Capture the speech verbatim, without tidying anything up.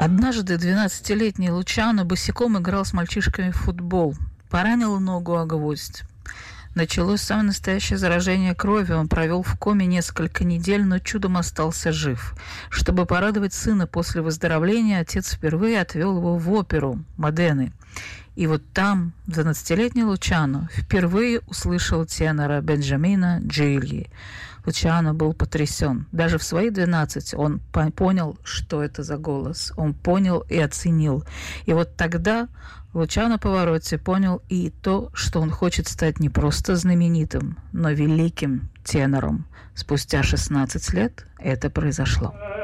Однажды двенадцатилетний Лучано босиком играл с мальчишками в футбол. Поранил ногу о гвоздь. Началось самое настоящее заражение крови. Он провел в коме несколько недель, но чудом остался жив. Чтобы порадовать сына после выздоровления, отец впервые отвел его в оперу Модены. И вот там двенадцатилетний Лучано впервые услышал тенора Бенджамина Джильи. Лучано был потрясен. Даже в свои двенадцать он понял, что это за голос. Он понял и оценил. И вот тогда Лучано Паваротти понял и то, что он хочет стать не просто знаменитым, но великим тенором. Спустя шестнадцать лет это произошло.